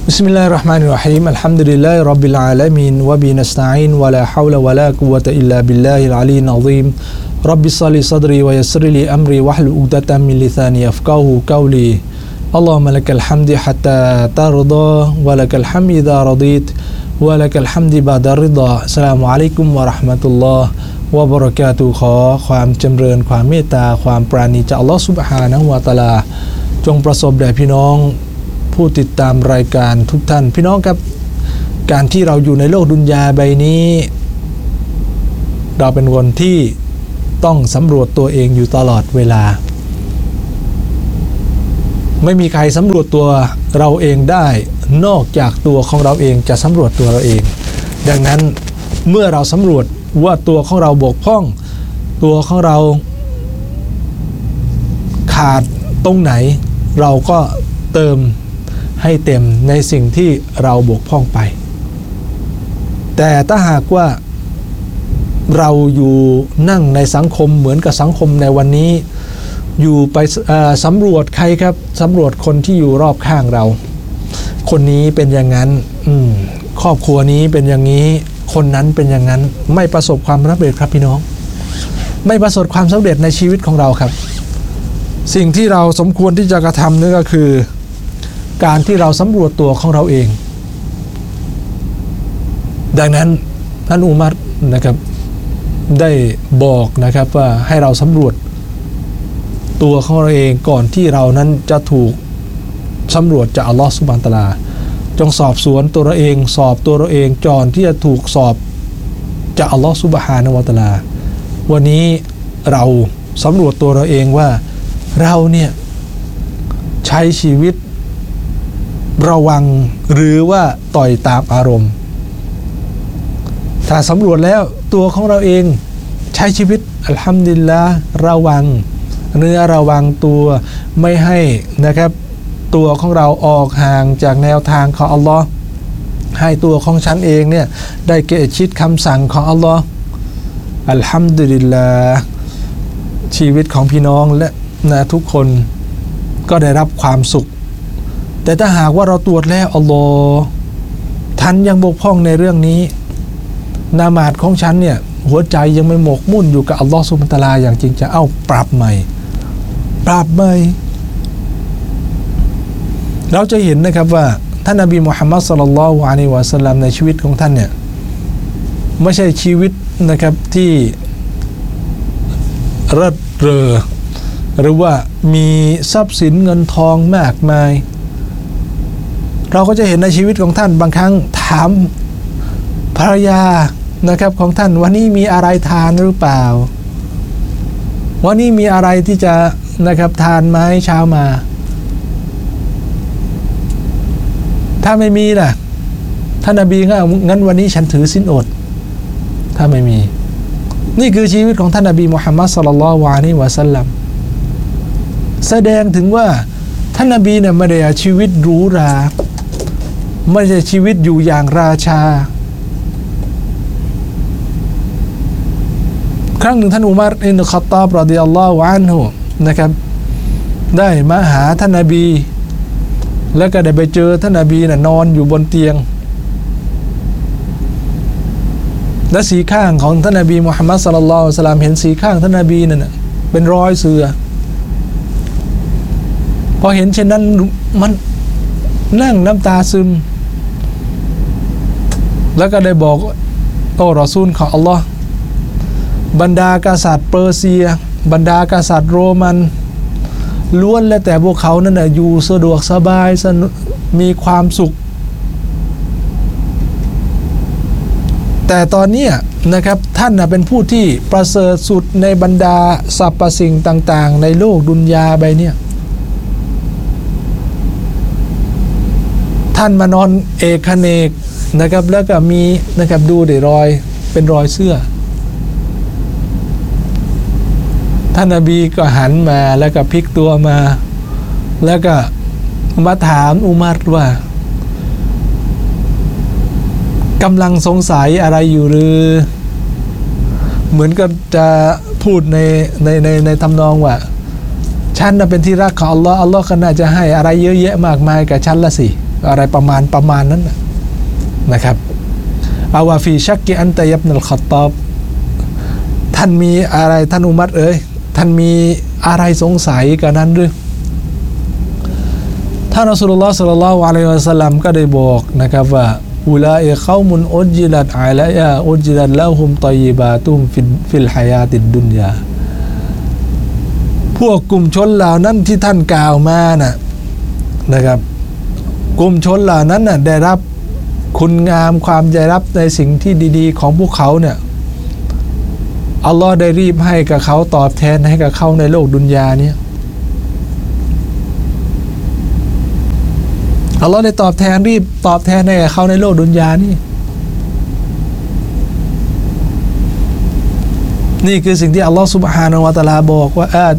بسم الله الرحمن الرحيم الحمد لله رب العالمين وبه نستعين ولا حول ولا قوة إلا بالله العلي العظيم رب اشرح لي صدري ويسر لي أمري واحلل عقدة من لساني يفقهوا قولي اللهم لك الحمد حتى ترضى ولك الحمد إذا رضيت ولك الحمد بعد الرضا السلام عليكم ورحمة اللهวะบะเราะกาตุฮ์ขอความจำเริญความเมตตาความปราณีจากอัลเลาะห์ซุบฮานะฮูวะตะอาลาจงประสบแด่พี่น้องผู้ติดตามรายการทุกท่านพี่น้องครับการที่เราอยู่ในโลกดุนยาใบนี้เราเป็นคนที่ต้องสำรวจตัวเองอยู่ตลอดเวลาไม่มีใครสำรวจตัวเราเองได้นอกจากตัวของเราเองจะสำรวจตัวเราเองดังนั้นเมื่อเราสำรวจว่าตัวของเราบกพร่องตัวของเราขาดตรงไหนเราก็เติมให้เต็มในสิ่งที่เราบกพร่องไปแต่ถ้าหากว่าเราอยู่นั่งในสังคมเหมือนกับสังคมในวันนี้อยู่ไปสำรวจใครครับสำรวจคนที่อยู่รอบข้างเราคนนี้เป็นอย่างนั้นครอบครัวนี้เป็นอย่างนี้คนนั้นเป็นอย่างนั้นไม่ประสบความสำเร็จครับพี่น้องไม่ประสบความสำเร็จในชีวิตของเราครับสิ่งที่เราสมควรที่จะกระทำนี่ก็คือการที่เราสำรวจตัวของเราเองดังนั้นท่านอุมัรนะครับได้บอกนะครับว่าให้เราสำรวจตัวของเราเองก่อนที่เรานั้นจะถูกสำรวจจากอัลลอฮฺซุบฮานะฮูวะตะอาลาจงสอบสวนตัวเราเองสอบตัวเราเองก่อนที่จะถูกสอบจากอัลลอฮฺซุบฮานะฮูวะตะอาลาวันนี้เราสำรวจตัวเราเองว่าเราเนี่ยใช้ชีวิตระวังหรือว่าต่อยตามอารมณ์ถ้าสำรวจแล้วตัวของเราเองใช้ชีวิตอัลฮัมดุลิลลาห์ระวังเนื้อระวังตัวไม่ให้นะครับตัวของเราออกห่างจากแนวทางของอัลลอฮ์ให้ตัวของฉันเองเนี่ยได้เกะชิดคำสั่งของอัลลอฮ์อัลฮัมดุลิลลาห์ชีวิตของพี่น้องและนะทุกคนก็ได้รับความสุขแต่ถ้าหากว่าเราตรวจแล้วอัลลอฮ์ท่านยังบกพร่องในเรื่องนี้นามาดของฉันเนี่ยหัวใจยังไม่หมกมุ่นอยู่กับอัลลอฮ์ซุบฮานะฮูวะตะอาลาอย่างจริงจะปรับใหม่เราจะเห็นนะครับว่าท่านนบีมุฮัมมัดศ็อลลัลลอฮุอะลัยฮิวะซัลลัมในชีวิตของท่านเนี่ยไม่ใช่ชีวิตนะครับที่เริดเรอหรือว่ามีทรัพย์สินเงินทองมากมายเราก็จะเห็นในชีวิตของท่านบางครั้งถามภรรยานะครับของท่านวันนี้มีอะไรทานหรือเปล่าวันนี้มีอะไรที่จะนะครับทานไหมเช้ามาถ้าไม่มีล่ะท่านนบีก็งั้นวันนี้ฉันถือศีลอดถ้าไม่มีนี่คือชีวิตของท่านนบีมุฮัมมัดศ็อลลัลลอฮุอะลัยฮิวะซัลลัมแสดงถึงว่าท่านนบีเนี่ยไม่ได้ชีวิตหรูหราไม่ใช่ชีวิตอยู่อย่างราชาครั้งหนึ่งท่านอุมัรอิบนุค็อฏฏอบรอฎิยัลลอฮุอันฮุนะครับได้มาหาท่านนบีแล้วก็ได้ไปเจอท่านนบีน่ะนอนอยู่บนเตียงและสีข้างของท่านนบีมุฮัมมัดศ็อลลัลลอฮุอะลัยฮิวะซัลลัมเห็นสีข้างท่านนบีนั่นน่ะเป็นรอยเสือพอเห็นเช่นนั้นมันนั่งน้ำตาซึมแล้วก็ได้บอกโอ้รอซูลของอัลลอฮ์บรรดากษัตริย์เปอร์เซียบรรดากษัตริย์โรมันล้วนและแต่พวกเขานั่นน่ะอยู่สะดวกสบายมีความสุขแต่ตอนนี้นะครับท่านน่ะเป็นผู้ที่ประเสริฐสุดในบรรดาสรรพสิ่งต่างๆในโลกดุนยาใบนี้ท่านมานอนเอกเนกนะครับแล้วก็มีนะครับดูได้รอยเป็นรอยเสื้อท่านนบีก็หันมาแล้วก็พลิกตัวมาแล้วก็มาถามอุมัรว่ากำลังสงสัยอะไรอยู่หรือเหมือนกับจะพูดในทำนองว่า ฉันน่ะเป็นที่รักของอัลลอฮ์อัลลอฮ์ก็น่าจะให้อะไรเยอะแยะมากมายกับฉันละสิอะไรประมาณนั้นนะครับอาวาฟีชักกิอันตะยับนัลขัตตอบท่านมีอะไรท่านอุมัรท่านมีอะไรสงสัยกันนั้นหรือท่านรอซูลุลลอฮ์ ศ็อลลัลลอฮุอะลัยฮิวะซัลลัมก็ได้บอกนะครับว่าอุลาอิกอมุนอุจิลัตอะลัยาอุจิลัตละฮุมฏอยยิบาตุมฟิลฮายาติดดุนยาพวกกลุ่มชนเหล่านั้นที่ท่านกล่าวมานะครับกลุ่มชนเหล่านั้นได้รับคุณงามความได้รับในสิ่งที่ดีๆของพวกเขาเนี่ยอัลลอฮ์ได้รีบให้กับเขาตอบแทนให้กับเขาในโลกดุนยาเนี่ยอัลลอฮ์ได้รีบตอบแทนให้กับเขาในโลกดุนยานี่คือสิ่งที่อัลลอฮ์ซุบฮานะฮูวะตะอาลาบอกว่าอา